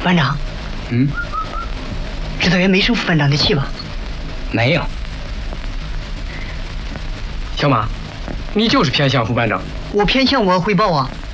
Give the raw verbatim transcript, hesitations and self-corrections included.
班长， 嗯， 指导员没生副班长的气吧？ 没有。 小马，你就是偏向副班长。 我偏向我汇报啊。